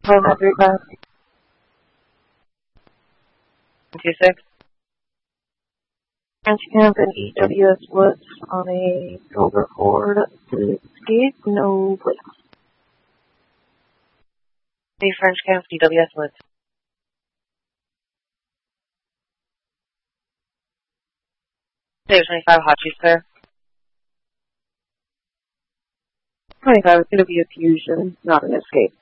535. 26. French Camp and EWS Woods on a silver Ford. Escape, no place. The French Camp, EWS Woods. 25, Hot Cheese Clear. 25 is going to be a fusion, not an escape.